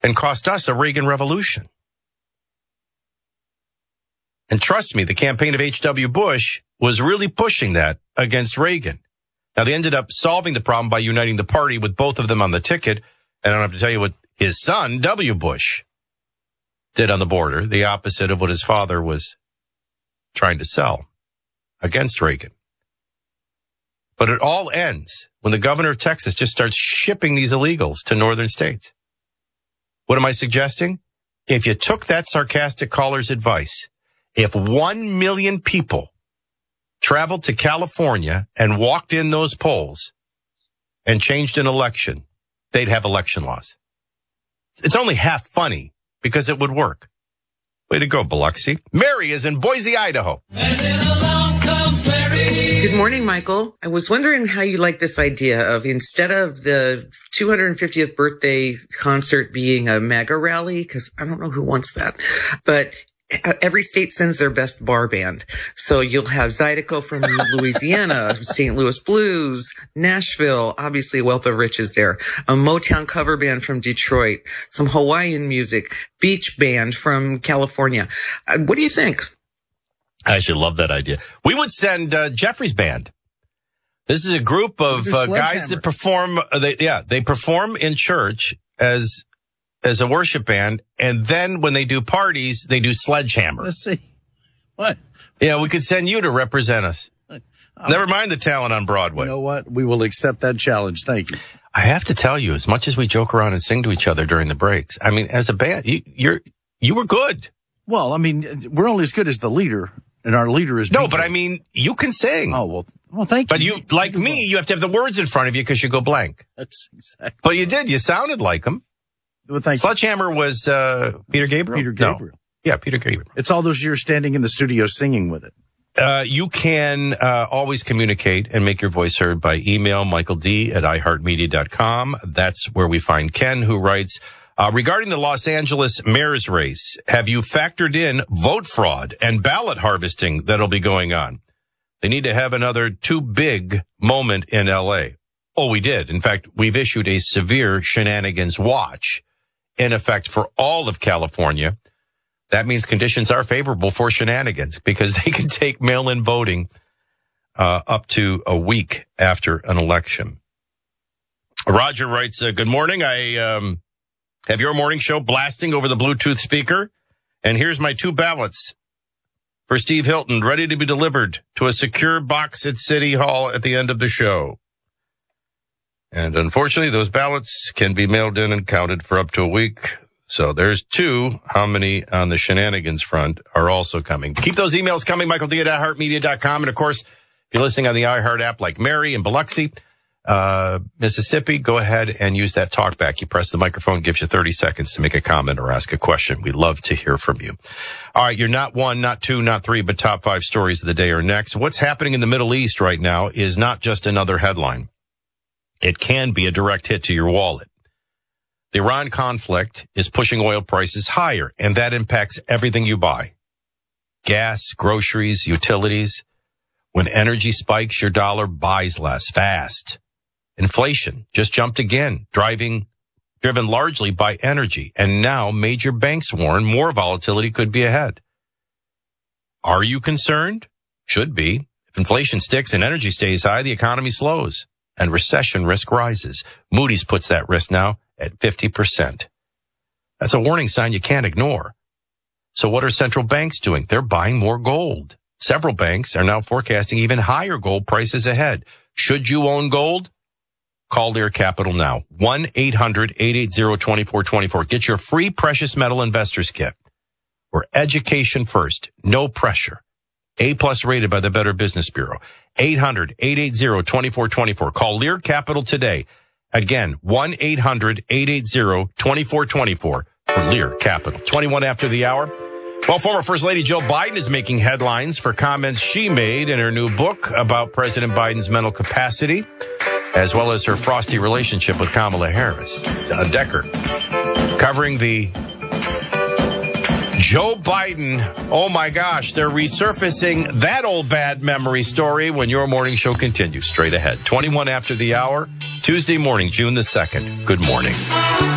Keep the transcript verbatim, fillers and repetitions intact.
and cost us a Reagan revolution. And trust me, the campaign of H W. Bush was really pushing that against Reagan. Now, they ended up solving the problem by uniting the party with both of them on the ticket. And I don't have to tell you what his son, W. Bush, did on the border, the opposite of what his father was trying to sell against Reagan. But it all ends when the governor of Texas just starts shipping these illegals to northern states. What am I suggesting? If you took that sarcastic caller's advice, if one million people traveled to California and walked in those polls and changed an election, they'd have election laws. It's only half funny because it would work. Way to go, Biloxi. Mary is in Boise, Idaho. And then along comes Mary. Good morning, Michael. I was wondering how you like this idea of, instead of the two hundred fiftieth birthday concert being a MAGA rally, because I don't know who wants that, but every state sends their best bar band. So you'll have Zydeco from Louisiana, Saint Louis Blues, Nashville, obviously Wealth of Riches there, a Motown cover band from Detroit, some Hawaiian music, beach band from California. Uh, what do you think? I actually love that idea. We would send uh, Jeffrey's band. This is a group of uh, guys that perform, uh, they, yeah, they perform in church as as a worship band, and then when they do parties, they do Sledgehammer. Let's see. What? Yeah, we could send you to represent us. Oh. Never mind the talent on Broadway. You know what? We will accept that challenge. Thank you. I have to tell you, as much as we joke around and sing to each other during the breaks, I mean, as a band, you, you're you were good. Well, I mean, we're only as good as the leader, and our leader is... No, B J. but I mean, you can sing. Oh, well, well, thank but you. But you, like me, you have to have the words in front of you because you go blank. That's exactly... But you did. You sounded like him. Well, thank Sledgehammer you. was uh, Peter Gabriel? Peter Gabriel. No. Yeah, Peter Gabriel. It's all those years standing in the studio singing with it. Uh, you can uh, always communicate and make your voice heard by email, Michael D at i heart media dot com. That's where we find Ken, who writes, uh, regarding the Los Angeles mayor's race, have you factored in vote fraud and ballot harvesting that'll be going on? They need to have another too big moment in L A. Oh, we did. In fact, we've issued a severe shenanigans watch in effect for all of California. That means conditions are favorable for shenanigans because they can take mail-in voting uh, up to a week after an election. Roger writes, uh, good morning. I um, have your morning show blasting over the Bluetooth speaker, and here's my two ballots for Steve Hilton, ready to be delivered to a secure box at City Hall at the end of the show. And unfortunately, those ballots can be mailed in and counted for up to a week. So there's two. How many on the shenanigans front are also coming? Keep those emails coming, Michael D at i heart media dot com. And, of course, if you're listening on the iHeart app like Mary in Biloxi, uh, Mississippi, go ahead and use that talkback. You press the microphone, gives you thirty seconds to make a comment or ask a question. We'd love to hear from you. All right, you're not one, not two, not three, but top five stories of the day are next. What's happening in the Middle East right now is not just another headline. It can be a direct hit to your wallet. The Iran conflict is pushing oil prices higher, and that impacts everything you buy. Gas, groceries, utilities. When energy spikes, your dollar buys less fast. Inflation just jumped again, driving, driven largely by energy. And now major banks warn more volatility could be ahead. Are you concerned? Should be. If inflation sticks and energy stays high, the economy slows and recession risk rises. Moody's puts that risk now at fifty percent. That's a warning sign you can't ignore. So what are central banks doing? They're buying more gold. Several banks are now forecasting even higher gold prices ahead. Should you own gold? Call Lear Capital now. one eight hundred eight eight zero two four two four. Get your free precious metal investors kit. We're education first. No pressure. A-plus rated by the Better Business Bureau. eight hundred eight eight zero two four two four. Call Lear Capital today. Again, one eight hundred eight eight zero two four two four for Lear Capital. twenty-one after the hour. Well, former First Lady Jill Biden is making headlines for comments she made in her new book about President Biden's mental capacity, as well as her frosty relationship with Kamala Harris. Uh, Decker covering the Joe Biden. Oh, my gosh, they're resurfacing that old bad memory story when your morning show continues straight ahead. twenty-one after the hour, Tuesday morning, June the second. Good morning.